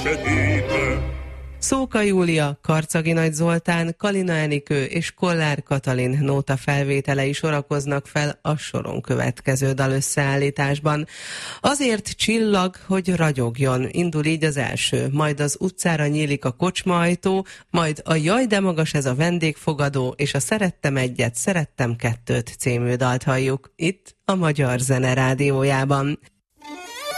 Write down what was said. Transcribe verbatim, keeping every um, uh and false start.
sötétbe. Szóka Júlia, Karcagi Nagy Zoltán, Kalina Enikő és Kollár Katalin nóta felvételei sorakoznak fel a soron következő dalösszeállításban. Azért csillag, hogy ragyogjon, indul így az első, majd az utcára nyílik a kocsmaajtó, majd a Jaj, de magas ez a vendégfogadó, és a Szerettem egyet, szerettem kettőt című dalt halljuk itt a Magyar Zene Rádiójában.